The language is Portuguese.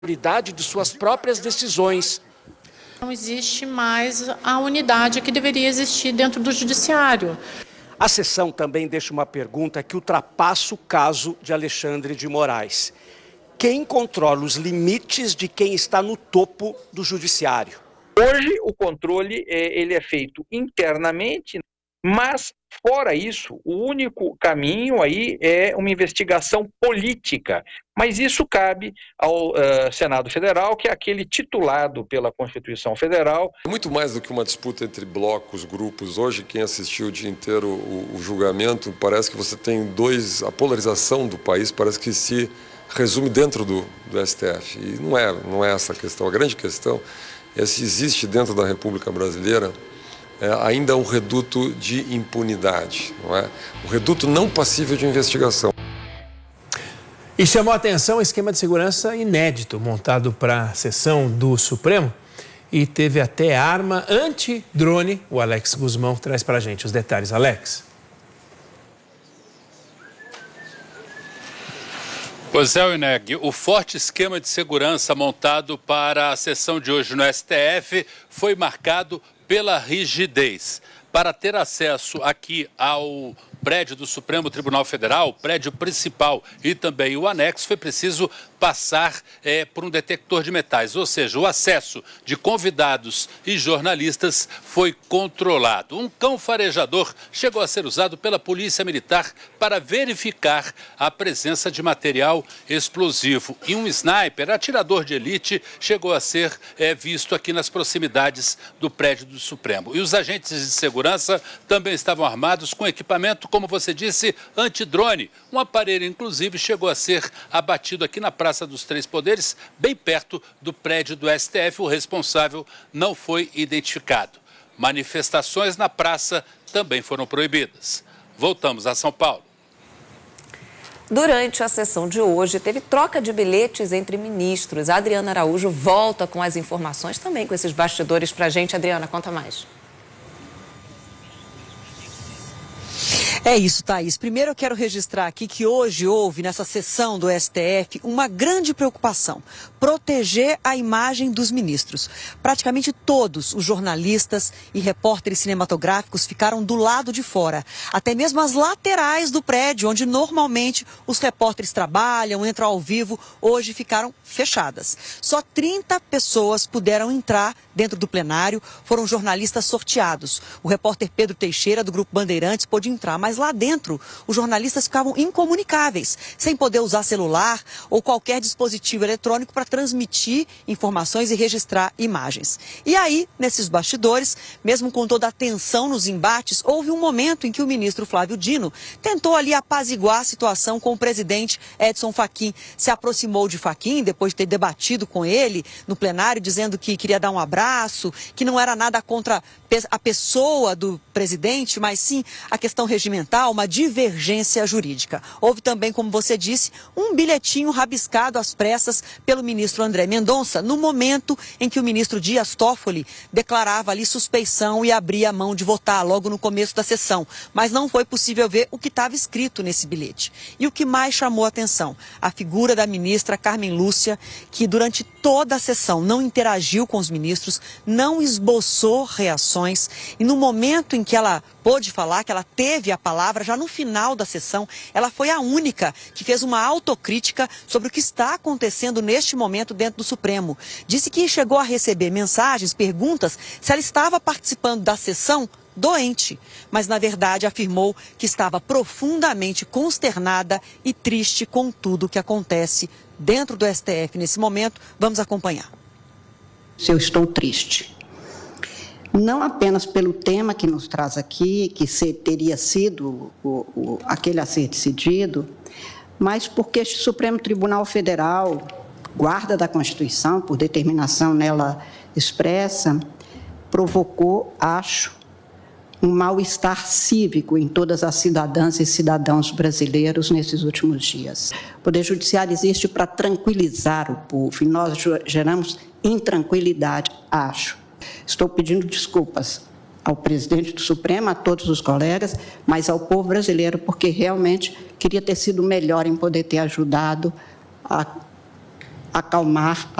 autoridade de suas próprias decisões. Não existe mais a unidade que deveria existir dentro do judiciário. A sessão também deixa uma pergunta que ultrapassa o caso de Alexandre de Moraes. Quem controla os limites de quem está no topo do judiciário? Hoje o controle ele é feito internamente, mas fora isso, o único caminho aí é uma investigação política. Mas isso cabe ao Senado Federal, que é aquele titulado pela Constituição Federal. Muito mais do que uma disputa entre blocos, grupos. Hoje, quem assistiu o dia inteiro o julgamento, parece que você tem a polarização do país parece que se resume dentro do STF. E não é essa a questão. A grande questão é se existe dentro da República Brasileira ainda um reduto de impunidade, não é? Um reduto não passível de investigação. E chamou a atenção um esquema de segurança inédito montado para a sessão do Supremo e teve até arma anti-drone. O Alex Guzmão traz para a gente os detalhes. Alex. Pois é, Ineg, o forte esquema de segurança montado para a sessão de hoje no STF foi marcado pela rigidez. Para ter acesso aqui ao prédio do Supremo Tribunal Federal, o prédio principal e também o anexo, foi preciso passar por um detector de metais, ou seja, o acesso de convidados e jornalistas foi controlado. Um cão farejador chegou a ser usado pela Polícia Militar para verificar a presença de material explosivo. E um sniper, atirador de elite, chegou a ser visto aqui nas proximidades do prédio do Supremo. E os agentes de segurança também estavam armados com equipamento, como você disse, antidrone. Um aparelho, inclusive, chegou a ser abatido aqui na Praça dos Três Poderes, bem perto do prédio do STF. O responsável não foi identificado. Manifestações na praça também foram proibidas. Voltamos a São Paulo. Durante a sessão de hoje, teve troca de bilhetes entre ministros. A Adriana Araújo volta com as informações também com esses bastidores para a gente. Adriana, conta mais. É isso, Thaís. Primeiro eu quero registrar aqui que hoje houve, nessa sessão do STF, uma grande preocupação: proteger a imagem dos ministros. Praticamente todos os jornalistas e repórteres cinematográficos ficaram do lado de fora. Até mesmo as laterais do prédio, onde normalmente os repórteres trabalham, entram ao vivo, hoje ficaram fechadas. Só 30 pessoas puderam entrar dentro do plenário, foram jornalistas sorteados. O repórter Pedro Teixeira, do Grupo Bandeirantes, pôde entrar, mas lá dentro os jornalistas ficavam incomunicáveis, sem poder usar celular ou qualquer dispositivo eletrônico para transmitir informações e registrar imagens. E aí, nesses bastidores, mesmo com toda a tensão nos embates, houve um momento em que o ministro Flávio Dino tentou ali apaziguar a situação com o presidente Edson Fachin. Se aproximou de Fachin, depois de ter debatido com ele no plenário, dizendo que queria dar um abraço, que não era nada contra a pessoa do presidente, mas sim a questão regimental, uma divergência jurídica. Houve também, como você disse, um bilhetinho rabiscado às pressas pelo ministro André Mendonça, no momento em que o ministro Dias Toffoli declarava ali suspeição e abria a mão de votar logo no começo da sessão. Mas não foi possível ver o que estava escrito nesse bilhete. E o que mais chamou a atenção? A figura da ministra Carmen Lúcia, que durante toda a sessão não interagiu com os ministros, não esboçou reações, e no momento em que ela pôde falar, que ela teve a palavra, já no final da sessão, ela foi a única que fez uma autocrítica sobre o que está acontecendo neste momento dentro do Supremo. Disse que chegou a receber mensagens, perguntas, se ela estava participando da sessão doente, mas na verdade afirmou que estava profundamente consternada e triste com tudo o que acontece dentro do STF nesse momento. Vamos acompanhar. Eu estou triste. Não apenas pelo tema que nos traz aqui, que teria sido aquele a ser decidido, mas porque este Supremo Tribunal Federal, guarda da Constituição, por determinação nela expressa, provocou, acho, um mal-estar cívico em todas as cidadãs e cidadãos brasileiros nesses últimos dias. O Poder Judiciário existe para tranquilizar o povo e nós geramos intranquilidade, acho. Estou pedindo desculpas ao presidente do Supremo, a todos os colegas, mas ao povo brasileiro, porque realmente queria ter sido melhor em poder ter ajudado a acalmar